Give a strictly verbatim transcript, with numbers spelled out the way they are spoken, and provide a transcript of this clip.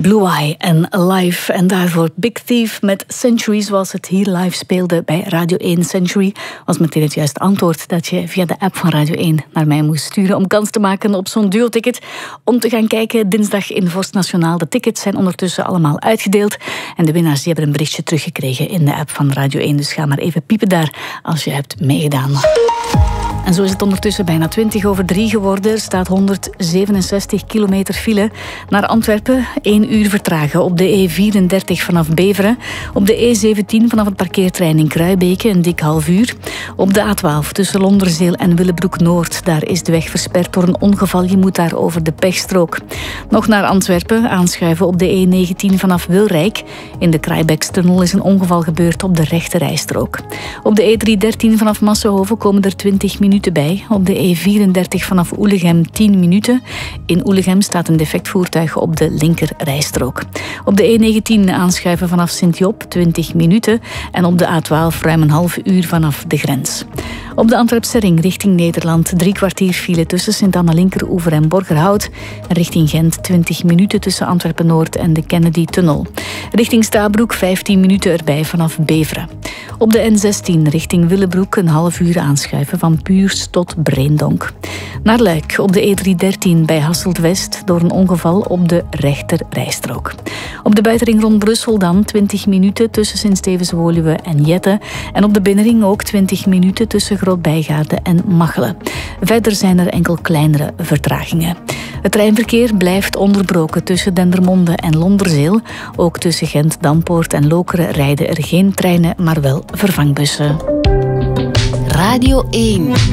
Blue Eye en Live. En daarvoor Big Thief met Century, zoals het hier live speelde bij Radio één. Century was meteen het juiste antwoord dat je via de app van Radio één naar mij moest sturen om kans te maken op zo'n duo-ticket. Om te gaan kijken dinsdag in Vorst Nationaal. De tickets zijn ondertussen allemaal uitgedeeld. En de winnaars die hebben een berichtje teruggekregen in de app van Radio één. Dus ga maar even piepen daar als je hebt meegedaan. En zo is het ondertussen bijna twintig over drie geworden. Er staat honderdzevenenzestig kilometer file naar Antwerpen. één uur vertragen op de E vierendertig vanaf Beveren. Op de E zeventien vanaf het parkeerterrein in Kruibeke een dik half uur. Op de A twaalf tussen Londerzeel en Willebroek-Noord. Daar is de weg versperd door een ongeval. Je moet daar over de pechstrook. Nog naar Antwerpen aanschuiven op de E negentien vanaf Wilrijk. In de Kraaibeekstunnel is een ongeval gebeurd op de rechte rijstrook. Op de E driehonderddertien vanaf Massenhoven komen er twintig minuten bij. Op de E vierendertig vanaf Oelegem tien minuten. In Oelegem staat een defect voertuig op de linker rijstrook. Op de E negentien aanschuiven vanaf Sint-Job twintig minuten. En op de A twaalf ruim een half uur vanaf de grens. Op de Antwerpse ring richting Nederland drie kwartier file tussen Sint-Anna-Linkeroever en Borgerhout. Richting Gent twintig minuten tussen Antwerpen-Noord en de Kennedy-tunnel. Richting Stabroek vijftien minuten erbij vanaf Beveren. Op de N zestien richting Willebroek een half uur aanschuiven van Puurs tot Breendonk. Naar Luik op de E driehonderddertien bij Hasselt-West door een ongeval op de rechter rijstrook. Op de buitenring rond Brussel dan twintig minuten tussen Sint-Stevens-Woluwe en Jette. En op de binnenring ook twintig minuten tussen Groot-Bijgaarde en Machelen. Verder zijn er enkel kleinere vertragingen. Het treinverkeer blijft onderbroken tussen Dendermonde en Londerzeel. Ook tussen Gent, Dampoort en Lokeren rijden er geen treinen, maar wel vervangbussen. Radio één.